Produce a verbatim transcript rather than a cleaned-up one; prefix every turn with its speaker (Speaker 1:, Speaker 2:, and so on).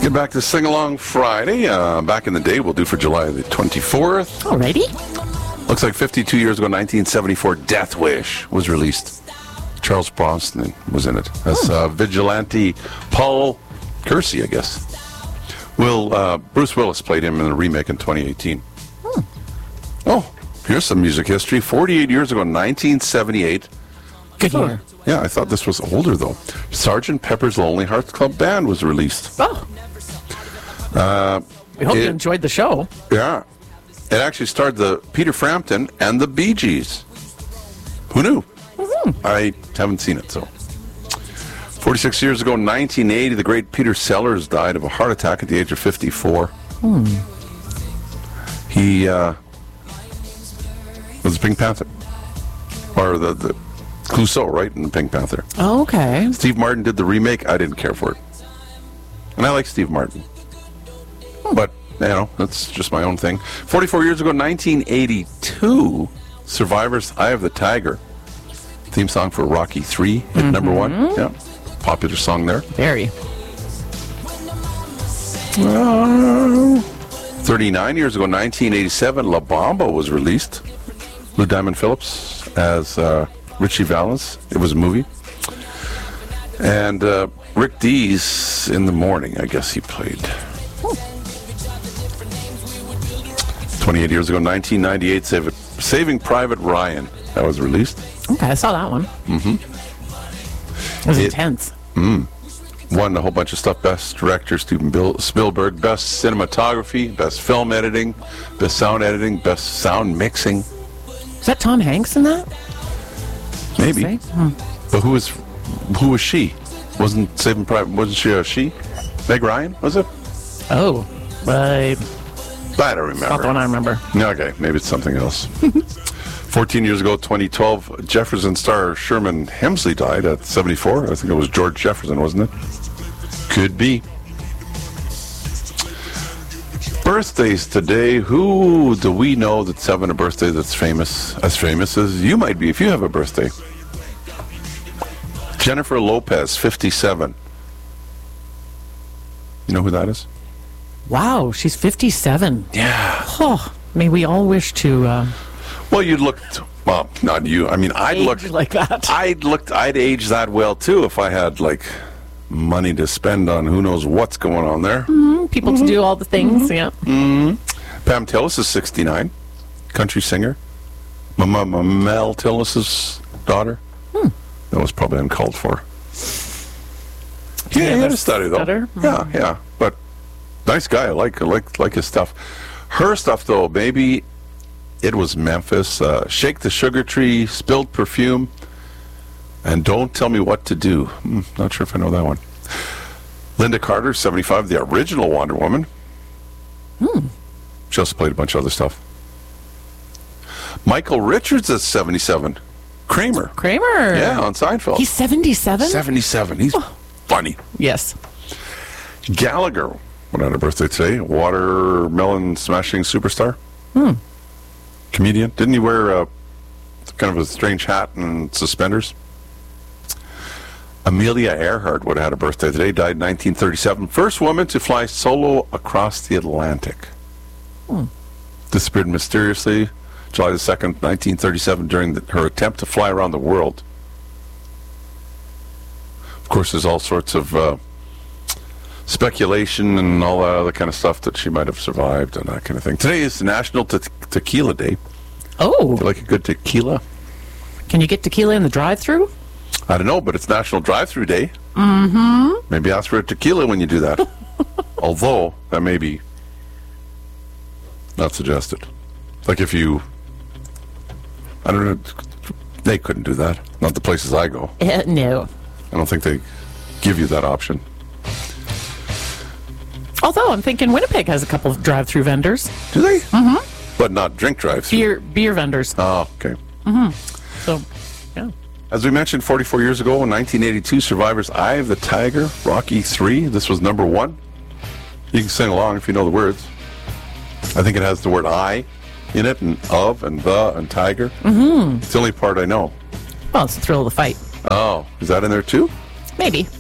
Speaker 1: get back to Sing Along Friday. Uh, back in the day, we'll do for July the twenty-fourth.
Speaker 2: Alrighty.
Speaker 1: Looks like fifty-two years ago, nineteen seventy-four, Death Wish was released. Charles Bronson was in it as uh, vigilante Paul Kersey, I guess. Will uh, Bruce Willis played him in a remake in twenty eighteen. Hmm. Oh, here's some music history. forty-eight years ago, nineteen seventy-eight.
Speaker 2: Good year.
Speaker 1: Oh, yeah, I thought this was older, though. Sergeant Pepper's Lonely Hearts Club Band was released.
Speaker 2: Oh.
Speaker 1: Uh,
Speaker 2: we hope
Speaker 1: it,
Speaker 2: you enjoyed the show.
Speaker 1: Yeah. It actually starred the Peter Frampton and the Bee Gees. Who knew? Mm-hmm. I haven't seen it, so. forty-six years ago, nineteen eighty, the great Peter Sellers died of a heart attack at the age of fifty-four.
Speaker 2: Hmm.
Speaker 1: He uh, was a Pink Panther. Or the, the Clouseau, right, in the Pink Panther.
Speaker 2: Oh, okay.
Speaker 1: Steve Martin did the remake. I didn't care for it. And I like Steve Martin. Hmm. But, you know, that's just my own thing. forty-four years ago, nineteen eighty-two, Survivor's Eye of the Tiger. Theme song for Rocky three, hit mm-hmm. number one. Yeah, popular song there.
Speaker 2: Very.
Speaker 1: Uh, thirty-nine years ago, nineteen eighty-seven, La Bamba was released. Lou Diamond Phillips as uh, Richie Valens. It was a movie. And uh, Rick Dees in the morning, I guess he played. twenty-eight years ago, nineteen ninety-eight, Save It, Saving Private Ryan. That was released.
Speaker 2: Okay, I saw that one.
Speaker 1: Mm-hmm.
Speaker 2: It was it, intense.
Speaker 1: Mm, won a whole bunch of stuff. Best director, Steven Bill, Spielberg. Best cinematography. Best film editing. Best sound editing. Best sound mixing.
Speaker 2: Is that Tom Hanks in that?
Speaker 1: Maybe.
Speaker 2: Hmm.
Speaker 1: But who was who was she? Wasn't Saving Private? Wasn't she a she? Meg Ryan? Was it?
Speaker 2: Oh, I.
Speaker 1: I don't remember.
Speaker 2: Not the one I remember.
Speaker 1: Okay, maybe it's something else. fourteen years ago, twenty twelve, Jefferson star Sherman Hemsley died at seventy-four. I think it was George Jefferson, wasn't it? Could be. Birthdays today. Who do we know that's having a birthday that's famous? As famous as you might be if you have a birthday. Jennifer Lopez, fifty-seven. You know who that is?
Speaker 2: Wow, she's fifty-seven.
Speaker 1: Yeah.
Speaker 2: Oh, may we all wish to... Uh,
Speaker 1: well, you'd look... Well, not you. I mean, I'd
Speaker 2: age
Speaker 1: look...
Speaker 2: like that.
Speaker 1: I'd look... I'd age that well, too, if I had, like, money to spend on who knows what's going on there.
Speaker 2: Mm-hmm. People mm-hmm. to do all the things, mm-hmm. yeah.
Speaker 1: Mm-hmm. Pam Tillis is sixty-nine. Country singer. Mama Mel Tillis's daughter. Hmm. That was probably uncalled for. Yeah, yeah he had a study, though. Mm-hmm. Yeah, yeah. But nice guy. I like, I like, like his stuff. Her stuff, though, maybe it was Memphis. Uh, Shake the Sugar Tree, Spilled Perfume, and Don't Tell Me What to Do. Hmm, not sure if I know that one. Linda Carter, seventy-five, the original Wonder Woman.
Speaker 2: Hmm.
Speaker 1: She also played a bunch of other stuff. Michael Richards is seventy-seven. Kramer.
Speaker 2: Kramer.
Speaker 1: Yeah, on Seinfeld.
Speaker 2: He's seventy-seven?
Speaker 1: seventy-seven. He's oh. funny.
Speaker 2: Yes.
Speaker 1: Gallagher went on a birthday today. Watermelon smashing superstar.
Speaker 2: Hmm.
Speaker 1: Comedian. Didn't he wear a, kind of a strange hat and suspenders? Amelia Earhart would have had a birthday today. Died in nineteen thirty-seven. First woman to fly solo across the Atlantic.
Speaker 2: Hmm.
Speaker 1: Disappeared mysteriously July the second, nineteen thirty-seven, during the, her attempt to fly around the world. Of course, there's all sorts of uh, speculation and all that other kind of stuff that she might have survived and that kind of thing. Today is National te- Tequila Day.
Speaker 2: Oh.
Speaker 1: Do you like a good tequila?
Speaker 2: Can you get tequila in the drive-thru?
Speaker 1: I don't know, but it's National Drive-Thru Day.
Speaker 2: Mm-hmm.
Speaker 1: Maybe ask for a tequila when you do that. Although, that may be not suggested. Like if you... I don't know. They couldn't do that. Not the places I go.
Speaker 2: Uh, no.
Speaker 1: I don't think they give you that option.
Speaker 2: Although I'm thinking Winnipeg has a couple of drive-through vendors.
Speaker 1: Do they?
Speaker 2: Mm-hmm.
Speaker 1: But not drink drive-through.
Speaker 2: Beer beer vendors.
Speaker 1: Oh, okay.
Speaker 2: Mm-hmm. So, yeah.
Speaker 1: As we mentioned, forty-four years ago, in nineteen eighty-two, Survivor's Eye of the Tiger, Rocky three. This was number one. You can sing along if you know the words. I think it has the word I in it, and of, and the, and tiger.
Speaker 2: Mm-hmm.
Speaker 1: It's the only part I know.
Speaker 2: Well, it's the thrill of the fight.
Speaker 1: Oh, is that in there too?
Speaker 2: Maybe.